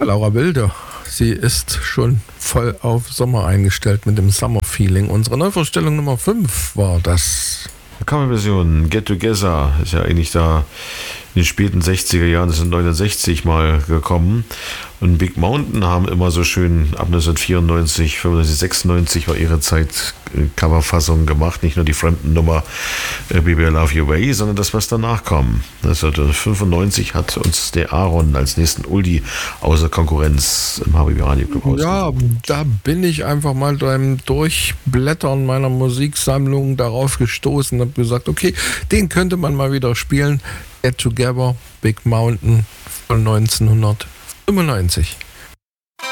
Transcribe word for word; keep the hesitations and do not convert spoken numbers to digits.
Laura Wilde, sie ist schon voll auf Sommer eingestellt mit dem Summer Feeling. Unsere Neuvorstellung Nummer fünf war das. Coverversion Get Together ist ja eigentlich da in den späten sechziger Jahren, das sind neunundsechzig mal gekommen. Und Big Mountain haben immer so schön ab neunzehnhundertvierundneunzig, fünfundneunzig, sechsundneunzig war ihre Zeit Coverfassungen gemacht, nicht nur die Frampton-Nummer Baby I Love Your Way, sondern das, was danach kam. neunzehnhundertfünfundneunzig hat uns der Aaron als nächsten Oldie außer Konkurrenz im H B B Radio Club ausgesucht. Ja, da bin ich einfach mal beim Durchblättern meiner Musiksammlung darauf gestoßen und habe gesagt, okay, den könnte man mal wieder spielen. Get Together, Big Mountain von neunzehnhundertfünfundneunzig.